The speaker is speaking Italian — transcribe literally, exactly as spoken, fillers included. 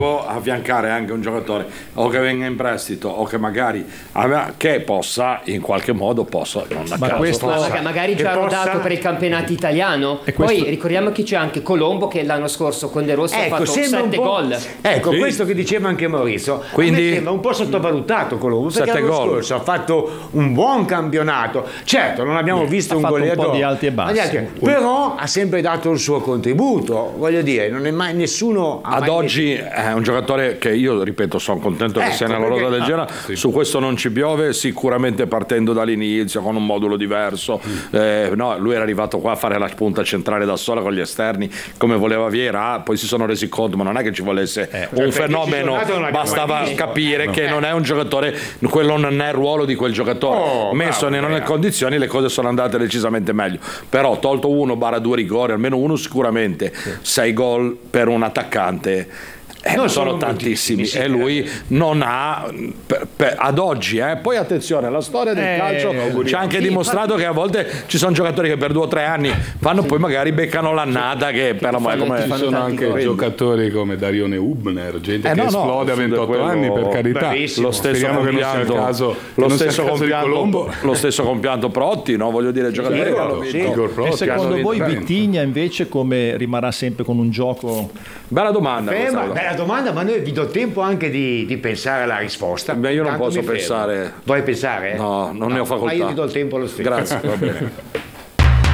affiancare anche un giocatore o che venga in prestito o che magari che possa in qualche modo possa non a ma caso, questo possa, magari già possa... dato per il campionato italiano. E questo... Poi ricordiamo che c'è anche Colombo che l'anno scorso con De Rossi ecco, ha fatto sette gol. Ecco, sì. questo che diceva anche Maurizio. Quindi a me sembra un po' sottovalutato Colombo, perché l'anno gol. scorso ha fatto un buon campionato. Certo, non abbiamo visto ha un fatto goleador, un po' di alti e bassi, altri, però ha sempre dato il suo contributo. Voglio dire, non è mai nessuno ha ad mai oggi è un giocatore che io ripeto sono contento che ecco, sia nella rosa del ah, Genoa, sì. su questo non ci piove, sicuramente partendo dall'inizio con un modulo diverso, mm. eh, no, lui era arrivato qua a fare la punta centrale da sola con gli esterni come voleva Vieira, poi si sono resi conto ma non è che ci volesse eh, un cioè, fenomeno, bastava capire no. che non è un giocatore, quello non è il ruolo di quel giocatore, oh, messo bravo, nelle condizioni le cose sono andate decisamente meglio, però tolto uno barra due rigori, almeno uno sicuramente, sì. sei gol per un attaccante Eh, non sono, sono tantissimi e lui non ha per, per, ad oggi eh. Poi attenzione, la storia del eh, calcio ci ha anche dimostrato che a volte ci sono giocatori che per due o tre anni fanno, sì. poi magari beccano l'annata che per la come ci sono anche quelli. Giocatori come Darione Hubner, gente eh, che no, esplode no, a ventotto quello, anni, per carità. Bravissimo. Lo stesso Speriamo compianto, che non sia il caso, lo stesso caso compianto, lo stesso compianto Protti, no? Voglio dire, giocatori sì, che hanno sì. vinto. Protti, e secondo voi vinto. Vitigna invece come rimarrà sempre con un gioco? Bella domanda, ferma, bella domanda, ma noi vi do tempo anche di, di pensare alla risposta. Beh, io non Tanto posso mi fermo. pensare. Vuoi pensare? No, non no, ne ho facoltà. Ma io ti do il tempo lo stesso. Grazie, va bene.